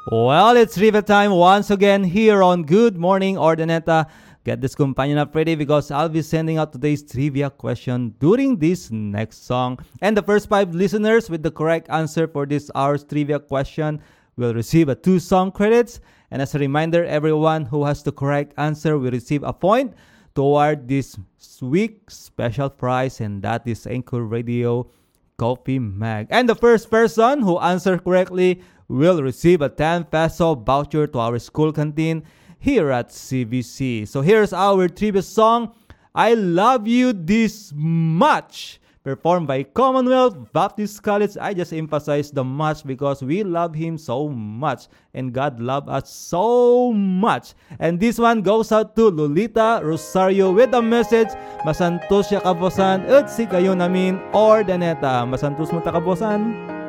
Well, it's trivia time once again here on Good Morning Ordaneta. Get this companion up ready because I'll be sending out today's trivia question during this next song. And the first 5 listeners with the correct answer for this hour's trivia question will receive a 2 song credits. And as a reminder, everyone who has the correct answer will receive a point toward this week's special prize, and that is Anchor Radio Coffee Mag. And the first person who answered correctly will receive a 10 peso voucher to our school canteen here at CBC. So here's our trivia song, I Love You This Much, performed by Commonwealth Baptist College. I just emphasize the much because we love Him so much and God loves us so much. And this one goes out to Lolita Rosario with the message, Masantos siya kabosan at si kayo namin Ordaneta. Masantos mo ta kabosan.